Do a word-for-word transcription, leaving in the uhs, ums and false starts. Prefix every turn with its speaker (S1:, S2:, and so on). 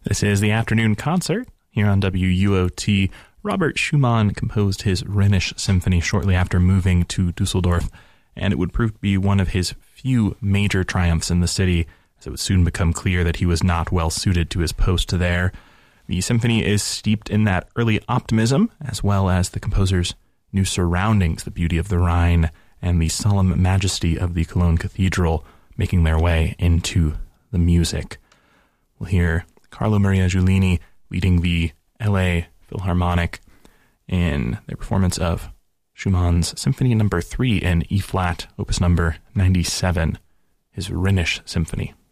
S1: This is the afternoon concert here on W U O T. Robert Schumann composed his Rhenish Symphony shortly after moving to Dusseldorf, and it would prove to be one of his few major triumphs in the city, as it would soon become clear that he was not well suited to his post there. The symphony is steeped in that early optimism, as well as the composer's new surroundings, the beauty of the Rhine and the solemn majesty of the Cologne Cathedral, making their way into the music. We'll hear Carlo Maria Giulini leading the L A Philharmonic in their performance of Schumann's Symphony Number three in E-flat, opus number ninety-seven, his Rhenish Symphony.